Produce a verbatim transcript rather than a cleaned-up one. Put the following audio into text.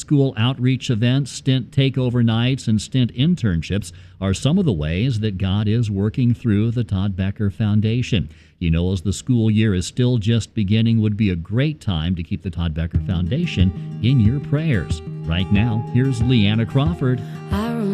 school outreach events, stint takeover nights, and stint internships are some of the ways that God is working through the Todd Becker Foundation. You know, as the school year is still just beginning, would be a great time to keep the Todd Becker Foundation in your prayers. Right now, here's Leanna Crawford. I